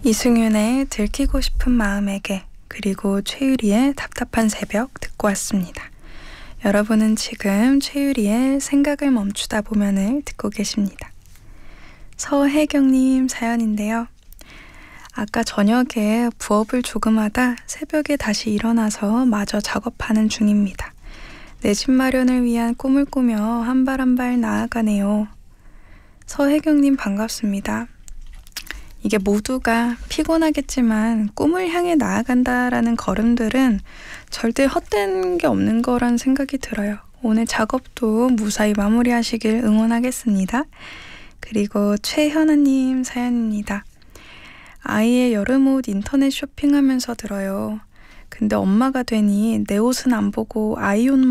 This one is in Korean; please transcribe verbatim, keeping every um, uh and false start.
이승윤의 들키고 싶은 마음에게, 그리고 최유리의 답답한 새벽 듣고 왔습니다. 여러분은 지금 최유리의 생각을 멈추다 보면을 듣고 계십니다. 서혜경님 사연인데요. 아까 저녁에 부업을 조금 하다 새벽에 다시 일어나서 마저 작업하는 중입니다. 내 집 마련을 위한 꿈을 꾸며 한 발 한 발 나아가네요. 서혜경님 반갑습니다. 이게 모두가 피곤하겠지만 꿈을 향해 나아간다라는 걸음들은 절대 헛된 게 없는 거란 생각이 들어요. 오늘 작업도 무사히 마무리하시길 응원하겠습니다. 그리고 최현아님 사연입니다. 아이의 여름옷 인터넷 쇼핑하면서 들어요. 근데 엄마가 되니 내 옷은 안 보고 아이 옷만